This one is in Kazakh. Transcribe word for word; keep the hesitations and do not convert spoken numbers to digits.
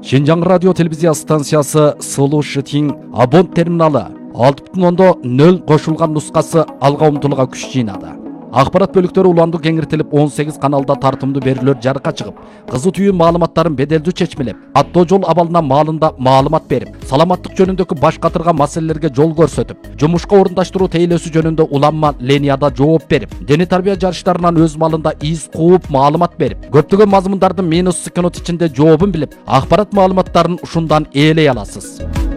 Шинжаң радио телевизия станциясы Сулу Шитин абон терминалы алты бүтін нөл қошылған нұсқасы алға ұмтылыға күш жинады. Ақпарат бөліктері уланды кеңіртіліп он сегиз каналда тартымды берілер жарыққа шығып, қызы түйін маалыматтарын беделді чечмелеп, атто жол абалына малында маалымат беріп, саламаттық жөнүндөгү баш катырган маселелерге жол көрсөтүп, жумушка орундаштыруу тейлөөсү жөнүндө уланма линияда жооп берип, дене тарбия жарыштарынан өз малында из кууп маалымат берип, көптөгөн мазмундардын минус секунд ичинде жообун билип, ақпарат маалыматтарын ушундан ээлей аласыз.